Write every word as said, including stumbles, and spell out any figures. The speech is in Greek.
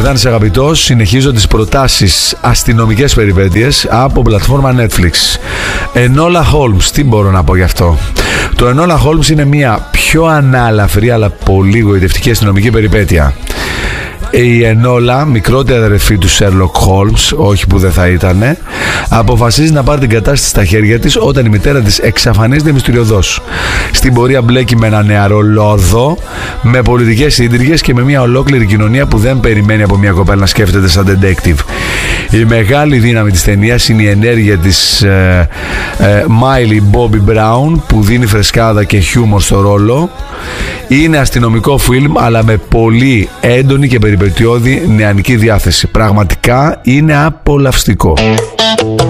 Γιορδάνης αγαπητός, συνεχίζω τις προτάσεις αστυνομικές περιπέτειες από πλατφόρμα Netflix. Ενόλα Holmes, τι μπορώ να πω γι' αυτό? Το Ενόλα Holmes είναι μια πιο ανάλαφρη αλλά πολύ γοητευτική αστυνομική περιπέτεια. Η Ενόλα, μικρότερη αδερφή του Sherlock Holmes, όχι που δεν θα ήτανε, αποφασίζει να πάρει την κατάσταση στα χέρια της όταν η μητέρα της εξαφανίζεται μυστηριωδώς. Στην πορεία μπλέκει με ένα νεαρό λόρδο, με πολιτικές σύντριγες και με μια ολόκληρη κοινωνία που δεν περιμένει από μια κοπέλα να σκέφτεται σαν detective. Η μεγάλη δύναμη της ταινίας είναι η ενέργεια της ε, ε, Miley Bobby Brown, που δίνει φρεσκάδα και χιούμορ στο ρόλο. Είναι αστυνομικό φιλμ αλλά με πολύ έντονη και περιπετειώδη νεανική διάθεση. Πραγματικά είναι απολαυστικό.